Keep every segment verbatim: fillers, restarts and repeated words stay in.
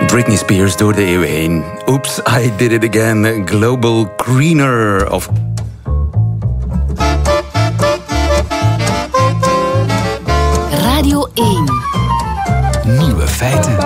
Britney Spears door de eeuwen heen. Oops, I did it again. Global Greener of... Radio één. Nieuwe feiten.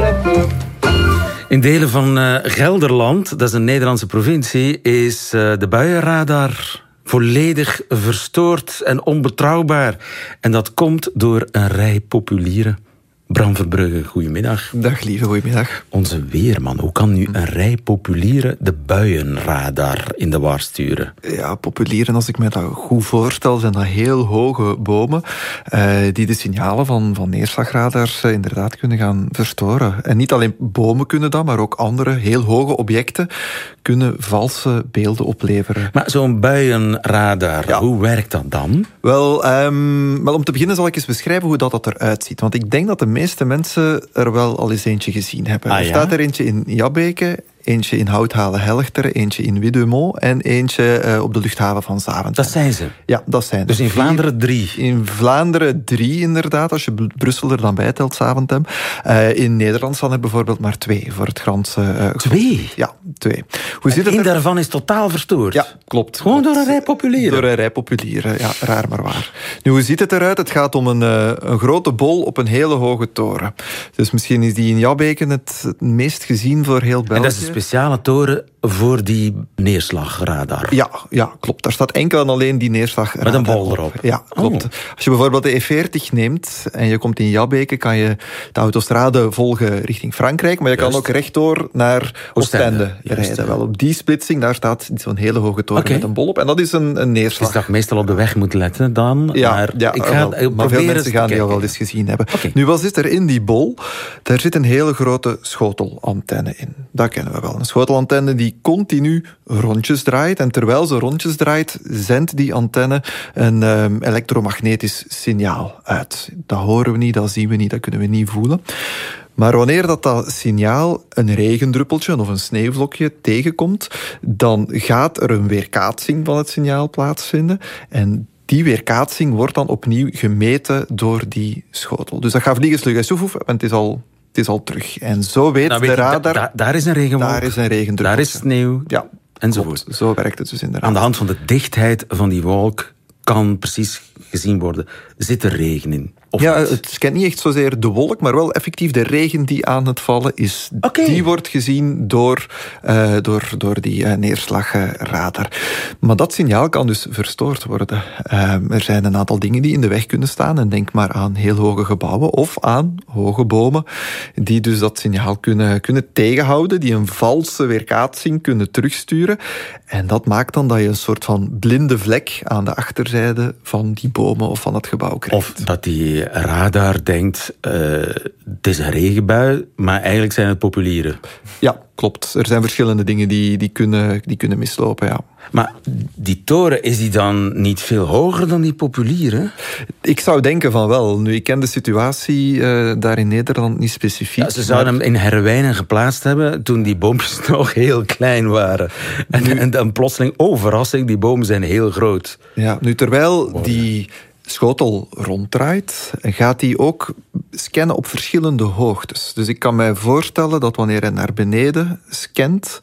In delen van uh, Gelderland, dat is een Nederlandse provincie, is uh, de buienradar volledig verstoord en onbetrouwbaar. En dat komt door een rij populieren. Bram Verbrugge, goedemiddag. Dag lieve, goedemiddag. Onze weerman, hoe kan nu een rij populieren de buienradar in de war sturen? Ja, populieren, als ik me dat goed voorstel, zijn dat heel hoge bomen uh, die de signalen van, van neerslagradars uh, inderdaad kunnen gaan verstoren. En niet alleen bomen kunnen dat, maar ook andere heel hoge objecten kunnen valse beelden opleveren. Maar zo'n buienradar, ja. Hoe werkt dat dan? Wel, um, wel, om te beginnen zal ik eens beschrijven hoe dat, dat eruit ziet. Want ik denk dat de meeste mensen er wel al eens eentje gezien hebben. Ah, er ja? staat er eentje in Jabbeke, eentje in Houthalen-Helchter, eentje in Widumont en eentje uh, op de luchthaven van Zaventem. Dat zijn ze? Ja, dat zijn Dus in vier. Vlaanderen drie? In Vlaanderen drie, inderdaad, als je Brussel er dan bijtelt, Zaventem. Uh, in Nederland staan er bijvoorbeeld maar twee voor het Franse... Uh, twee? Ja, twee. Hoe zit het Eén er? daarvan is totaal verstoord? Ja, klopt. Gewoon klopt. door een rij populieren? Door een rij populieren, ja, raar maar waar. Nu, hoe ziet het eruit? Het gaat om een, uh, een grote bol op een hele hoge toren. Dus misschien is die in Jabbeke het, het meest gezien voor heel België. En dat is een speciale toren voor die neerslagradar? Ja, ja, klopt. Daar staat enkel en alleen die neerslagradar met een bol op. erop? Ja, klopt. Oh. Als je bijvoorbeeld de E veertig neemt en je komt in Jabbeke, kan je de autostrade volgen richting Frankrijk, maar je Juist. kan ook rechtdoor naar Oostende rijden. Wel, op die splitsing, daar staat zo'n hele hoge toren okay. met een bol op. En dat is een, een neerslag. Dus dat je meestal op de weg moet letten dan? Ja, maar ja ik ga, wel, maar veel mensen gaan die al wel eens gezien hebben. Okay. Nu, wat zit er in die bol? Daar zit een hele grote schotelantenne in. Dat kennen we wel. Een schotelantenne die continu rondjes draait. En terwijl ze rondjes draait, zendt die antenne een um, elektromagnetisch signaal uit. Dat horen we niet, dat zien we niet, dat kunnen we niet voelen. Maar wanneer dat, dat signaal een regendruppeltje of een sneeuwvlokje tegenkomt, dan gaat er een weerkaatsing van het signaal plaatsvinden. En die weerkaatsing wordt dan opnieuw gemeten door die schotel. Dus dat gaat vliegen, slug en soefoef, en het is al... Het is al terug. En zo weet nou, de weet je, radar... Da, da, daar is een regenwolk. Daar is een regendruppeltje. Daar is sneeuw. Ja, enzovoort. Klopt. Zo werkt het dus inderdaad. Aan de hand van de dichtheid van die wolk kan precies gezien worden. Zit er regen in? Of ja, niet? het scant niet echt zozeer de wolk, maar wel effectief de regen die aan het vallen is. Okay. Die wordt gezien door, uh, door, door die uh, neerslagradar. Maar dat signaal kan dus verstoord worden. Uh, er zijn een aantal dingen die in de weg kunnen staan. En denk maar aan heel hoge gebouwen of aan hoge bomen, die dus dat signaal kunnen, kunnen tegenhouden, die een valse weerkaatsing kunnen terugsturen. En dat maakt dan dat je een soort van blinde vlek aan de achterzijde van die bomen of van het gebouw krijgt. Of dat die radar denkt, uh, het is een regenbui, maar eigenlijk zijn het populieren. Ja, klopt. Er zijn verschillende dingen die, die, kunnen, die kunnen mislopen, ja. Maar die toren, is die dan niet veel hoger dan die populieren? Ik zou denken van wel. Nu, ik ken de situatie uh, daar in Nederland niet specifiek. Ja, ze zouden maar... hem in Herwijnen geplaatst hebben toen die boompjes nog heel klein waren. En, nu... en dan plotseling, oh verrassing, die bomen zijn heel groot. Ja, nu terwijl wow. die schotel ronddraait, gaat hij ook scannen op verschillende hoogtes. Dus ik kan mij voorstellen dat wanneer hij naar beneden scant,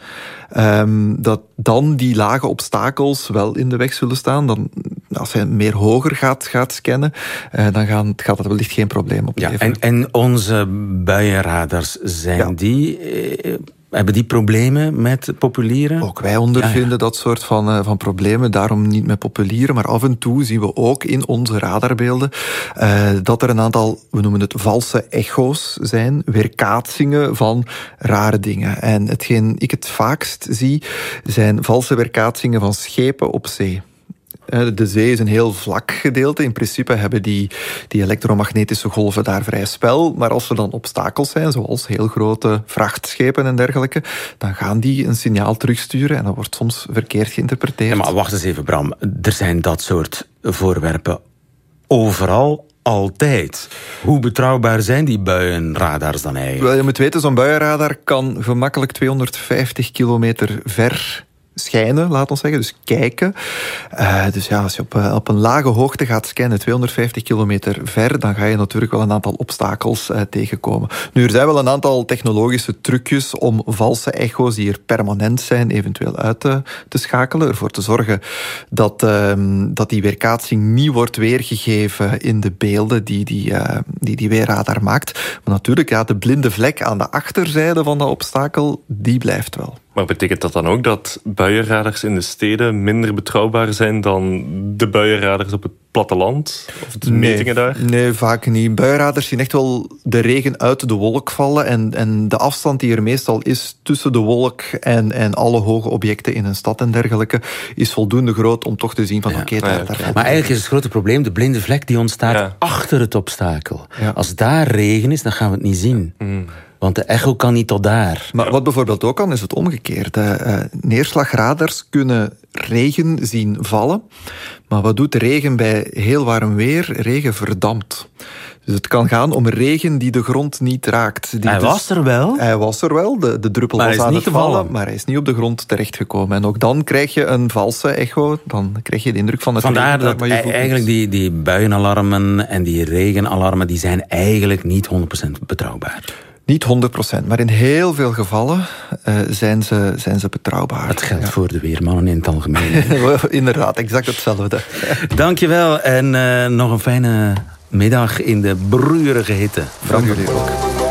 um, dat dan die lage obstakels wel in de weg zullen staan. Dan, als hij meer hoger gaat, gaat scannen, uh, dan gaan, gaat dat wellicht geen probleem opleveren. Ja, en, en onze buienradars, zijn ja. die... Uh, Hebben die problemen met populieren? Ook wij ondervinden ja, ja. dat soort van, uh, van problemen. Daarom niet met populieren. Maar af en toe zien we ook in onze radarbeelden uh, dat er een aantal, we noemen het valse echo's zijn. Weerkaatsingen van rare dingen. En hetgeen ik het vaakst zie, zijn valse weerkaatsingen van schepen op zee. De zee is een heel vlak gedeelte. In principe hebben die, die elektromagnetische golven daar vrij spel. Maar als er dan obstakels zijn, zoals heel grote vrachtschepen en dergelijke, dan gaan die een signaal terugsturen en dat wordt soms verkeerd geïnterpreteerd. Ja, maar wacht eens even, Bram. Er zijn dat soort voorwerpen overal, altijd. Hoe betrouwbaar zijn die buienradars dan eigenlijk? Wel, je moet weten, zo'n buienradar kan gemakkelijk tweehonderdvijftig kilometer ver schijnen, laat ons zeggen, dus kijken. Uh, dus ja, als je op, uh, op een lage hoogte gaat scannen, tweehonderdvijftig kilometer ver, dan ga je natuurlijk wel een aantal obstakels uh, tegenkomen. Nu, er zijn wel een aantal technologische trucjes om valse echo's die er permanent zijn, eventueel uit te, te schakelen, ervoor te zorgen dat, uh, dat die weerkaatsing niet wordt weergegeven in de beelden die die, uh, die, die weerradar maakt. Maar natuurlijk, ja, de blinde vlek aan de achterzijde van dat obstakel, die blijft wel. Maar betekent dat dan ook dat buienradars in de steden minder betrouwbaar zijn dan de buienradars op het platteland? Of de nee, metingen daar? Nee, vaak niet. Buienradars zien echt wel de regen uit de wolk vallen. En, en de afstand die er meestal is tussen de wolk en, en alle hoge objecten in een stad en dergelijke, is voldoende groot om toch te zien van ja. oké, okay, daar, daar valt. Maar eigenlijk is het grote probleem, de blinde vlek die ontstaat ja. achter het obstakel. Ja. Als daar regen is, dan gaan we het niet zien. Mm. Want de echo kan niet tot daar. Maar wat bijvoorbeeld ook kan, is het omgekeerde. Uh, neerslagradars kunnen regen zien vallen. Maar wat doet de regen bij heel warm weer? Regen verdampt. Dus het kan gaan om regen die de grond niet raakt. Die hij dus, was er wel. Hij was er wel. De, de druppel maar was aan het gevallen. vallen, maar hij is niet op de grond terechtgekomen. En ook dan krijg je een valse echo. Dan krijg je de indruk van het Vandaar regen. dat e- eigenlijk die, die buienalarmen en die regenalarmen, die zijn eigenlijk niet honderd procent betrouwbaar. Niet honderd procent, maar in heel veel gevallen uh, zijn, ze, zijn ze betrouwbaar. Dat geldt ja. voor de weermannen in het algemeen. Inderdaad, exact hetzelfde. Dankjewel en uh, nog een fijne middag in de broeierige hitte. Dank jullie ook.